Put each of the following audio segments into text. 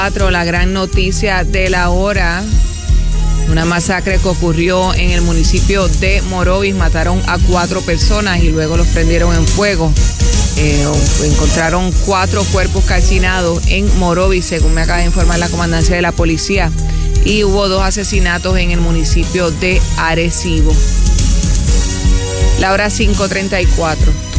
La gran noticia de la hora, una masacre que ocurrió en el municipio de Morovis. Mataron a 4 personas y luego los prendieron en fuego. Encontraron 4 cuerpos calcinados en Morovis, según me acaba de informar la comandancia de la policía. Y hubo 2 asesinatos en el municipio de Arecibo. La hora 5:34.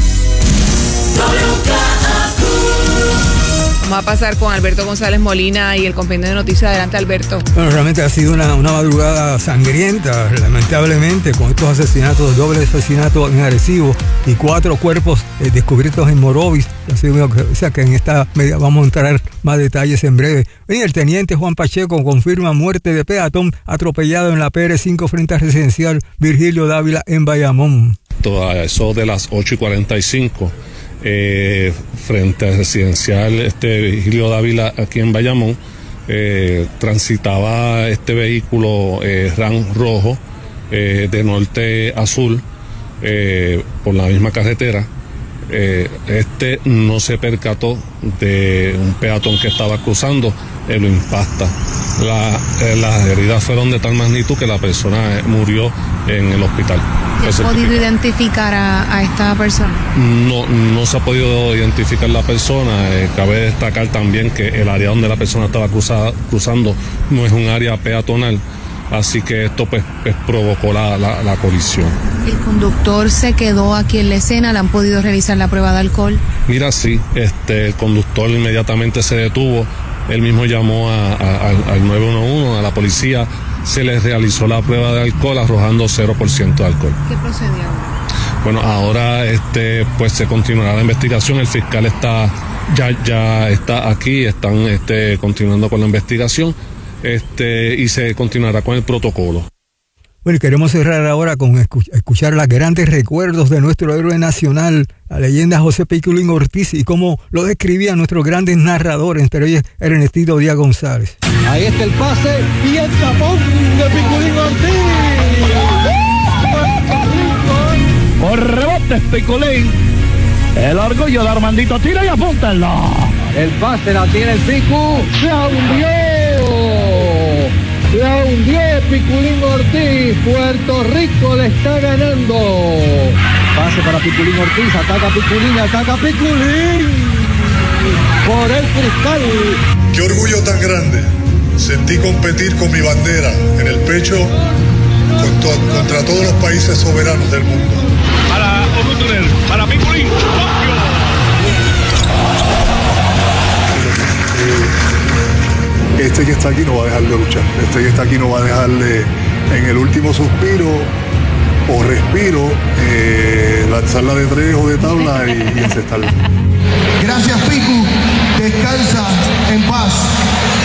Vamos a pasar con Alberto González Molina y el compendio de noticias. Adelante, Alberto. Bueno, realmente ha sido una madrugada sangrienta, lamentablemente, con estos asesinatos, doble asesinato en Arecibo y 4 cuerpos descubiertos en Morovis. O sea que en esta media vamos a entrar más detalles en breve. Y el teniente Juan Pacheco confirma muerte de peatón atropellado en la PR5 frente al residencial Virgilio Dávila en Bayamón. A eso de las 8:45. Frente al residencial Virgilio Dávila aquí en Bayamón, transitaba este vehículo RAM rojo de norte a sur por la misma carretera. No se percató de un peatón que estaba cruzando, lo impacta. Las heridas fueron de tal magnitud que la persona murió en el hospital. ¿Has podido identificar a esta persona? No se ha podido identificar la persona. Cabe destacar también que el área donde la persona estaba cruzando no es un área peatonal, así que esto pues provocó la colisión. ¿El conductor se quedó aquí en la escena? ¿Le han podido revisar la prueba de alcohol? Mira, sí, el conductor inmediatamente se detuvo. Él mismo llamó al 911, a la policía. Se les realizó la prueba de alcohol arrojando 0% de alcohol. ¿Qué procedió ahora? Bueno, ahora pues se continuará la investigación. El fiscal ya está aquí, están continuando con la investigación y se continuará con el protocolo. Bueno, y queremos cerrar ahora con escuchar los grandes recuerdos de nuestro héroe nacional, la leyenda José Piculín Ortiz, y cómo lo describían nuestros grandes narradores, entre ellos Ernestito Díaz González. Ahí está el pase y el tapón de Piculín Ortiz. Por rebote Piculín. El orgullo de Armandito tira y apúntalo. El pase la tiene el Picu. La hundió Piculín Ortiz. Puerto Rico le está ganando. Pase para Piculín Ortiz. Ataca Piculín. Por el cristal. Qué orgullo tan grande. Sentí competir con mi bandera en el pecho contra todos los países soberanos del mundo. Para Orutuner, para Piculín. Este que está aquí no va a dejar de luchar. Este que está aquí no va a dejar de, en el último suspiro o respiro, lanzarla de 3 o de tabla y encestarla. Gracias, Picu. Descansa en paz.